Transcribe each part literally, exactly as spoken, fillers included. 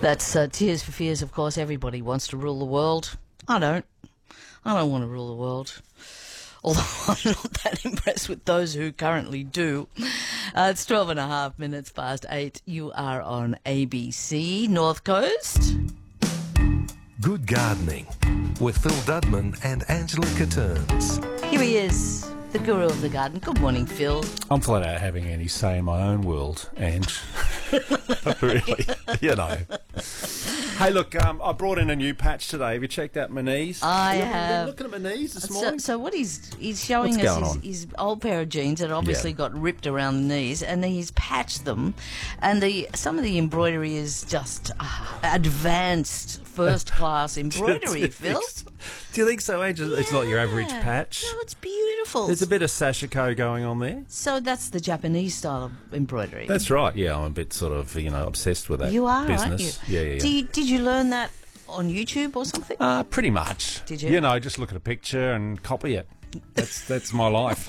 That's uh, Tears for Fears, of course. Everybody wants to rule the world. I don't. I don't want to rule the world. Although I'm not that impressed with those who currently do. Uh, it's twelve and a half minutes past eight. You are on A B C North Coast. Good Gardening with Phil Dudman and Angela Caterns. Here he is, the guru of the garden. Good morning, Phil. I'm flat out having any say in my own world, and really, you know. Hey, look, um, I brought in a new patch today. Have you checked out my knees? I you have. Looking at my knees this So, morning. so what he's he's showing What's us going is on? his old pair of jeans that obviously Yeah. got ripped around the knees, and then he's patched them, and the some of the embroidery is just uh, advanced first class embroidery. Phil, Do you think so, Angel? It's not your average Yeah. patch. No, it's beautiful. There's a bit of sashiko going on there. So that's the Japanese style of embroidery. That's right. Yeah, I'm a bit sort of, you know, obsessed with that you are, business. aren't you? Yeah, yeah, yeah. Do you, did you learn that on YouTube or something? Uh, pretty much. Did you? You know, just look at a picture and copy it. That's that's my life.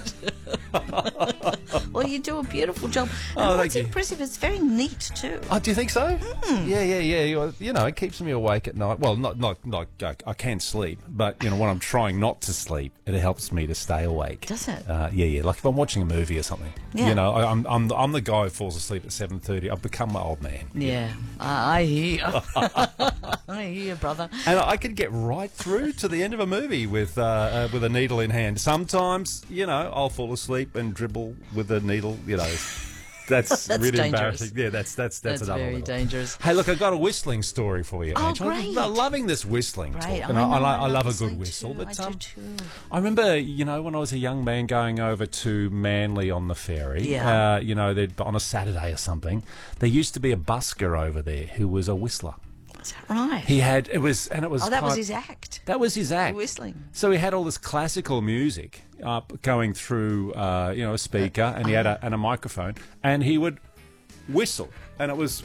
Well, you do a beautiful job. And Oh, what's thank you. impressive, it's very neat too. Oh, do you think so? Yeah, yeah, yeah. You, you know, it keeps me awake at night. Well, not, not, not. I, I can sleep, but you know, when I'm trying not to sleep, it helps me to stay awake. Does it? Uh, yeah, yeah. Like if I'm watching a movie or something. Yeah. You know, I, I'm, I'm, the- I'm the guy who falls asleep at seven thirty. I've become my old man. Yeah, I, I hear you. I hear you, brother. And I could get right through to the end of a movie with uh, uh, with a needle in hand. Sometimes, you know, I'll fall asleep and dribble with a needle. You know, that's, That's really dangerous. embarrassing. Yeah, that's that's that's, That's another very level. dangerous. Hey, look, I've got a whistling story for you, Oh, Angela. great. I'm loving this whistling Right, talk. And I, know, I, li- I love a whistling good whistle. too. But I um, do too. I remember, you know, when I was a young man going over to Manly on the ferry, Yeah. uh, you know, they'd, on a Saturday or something, there used to be a busker over there who was a whistler. Is that right? He had, it was, and it was oh, that was kind- his act. That was his act. Whistling. So he had all this classical music up going through, uh, you know, a speaker, and he had a, and a microphone, and he would whistle, and it was,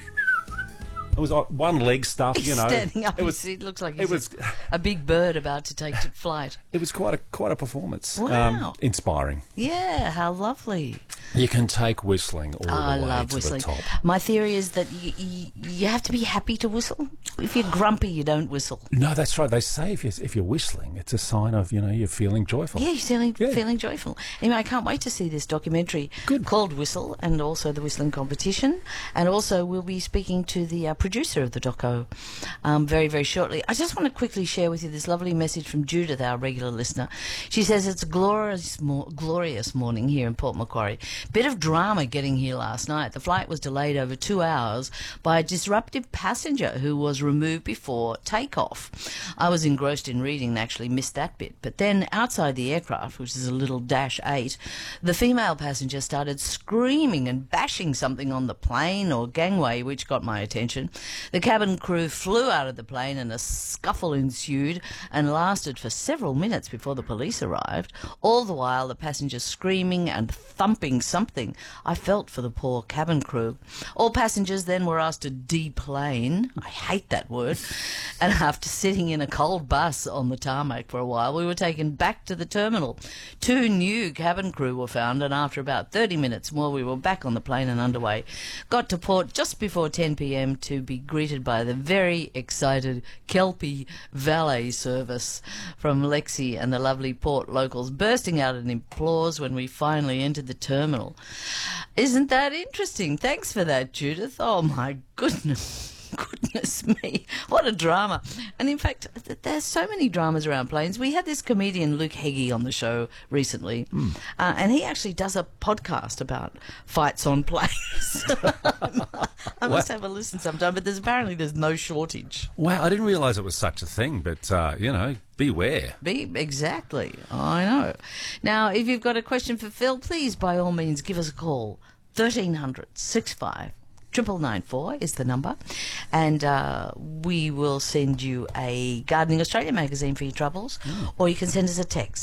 it was like one leg stuff, you He's know. standing up. It was, It looks like it he's was, a, a big bird about to take to flight. it was quite a quite a performance. Wow. Um, inspiring. Yeah, how lovely. You can take whistling all I the way love to whistling. the top. My theory is that you, you, you have to be happy to whistle. If you're grumpy, you don't whistle. No, that's right. They say if you're, if you're whistling, it's a sign of, you know, you're feeling joyful. Yeah, you're feeling, Yeah. feeling joyful. Anyway, I can't wait to see this documentary called Whistle, and also the whistling competition. And also we'll be speaking to the uh, producer of the doco um, very, very shortly. I just want to quickly share with you this lovely message from Judith, our regular listener. She says, it's a glorious, mo- glorious morning here in Port Macquarie. Bit of drama getting here last night. The flight was delayed over two hours by a disruptive passenger who was removed before takeoff. I was engrossed in reading and actually missed that bit. But then outside the aircraft, which is a little Dash eight, the female passenger started screaming and bashing something on the plane or gangway, which got my attention. The cabin crew flew out of the plane and a scuffle ensued and lasted for several minutes before the police arrived. All the while, the passenger screaming and thumping something. I felt for the poor cabin crew. All passengers then were asked to deplane. I hate that word. And after sitting in a cold bus on the tarmac for a while, we were taken back to the terminal. Two new cabin crew were found, and after about thirty minutes more, we were back on the plane and underway. Got to port just before ten p.m. to be greeted by the very excited Kelpie valet service from Lexi and the lovely port locals bursting out in applause when we finally entered the terminal. Isn't that interesting? Thanks for that, Judith. Oh, my goodness. Goodness me, what a drama. And in fact, th- there's so many dramas around planes. We had this comedian Luke Heggie on the show recently, Mm. uh, and he actually does a podcast about fights on planes. I must have a listen sometime, but there's apparently there's no shortage. Wow, I didn't realise it was such a thing, but, uh, you know, beware. Be, exactly, I know. Now, if you've got a question for Phil, please, by all means, give us a call. thirteen hundred, sixty-five, triple nine four is the number, and uh, we will send you a Gardening Australia magazine for your troubles, or you can send us a text.